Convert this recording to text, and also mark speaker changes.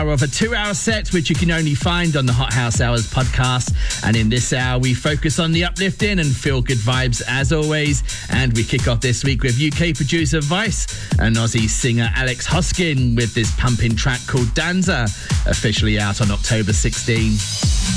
Speaker 1: hour of a 2-hour set, which you can only find on the Hot House Hours podcast. And in this hour, we focus on the uplifting and feel-good vibes as always. And we kick off this week with UK producer Vice and Aussie singer Alex Hoskin with this pumping track called Danza, officially out on October 16.